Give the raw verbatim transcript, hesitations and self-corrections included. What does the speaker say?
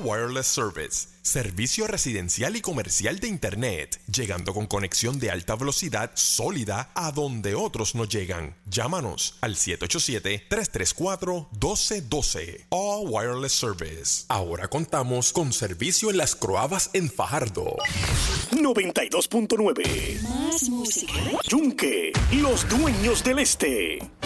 All Wireless Service, servicio residencial y comercial de Internet, llegando con conexión de alta velocidad sólida a donde otros no llegan. Llámanos al siete ocho siete, tres tres cuatro, uno dos uno dos. All Wireless Service. Ahora contamos con servicio en Las Croabas en Fajardo. noventa y dos punto nueve. Más música. Yunque, los dueños del este.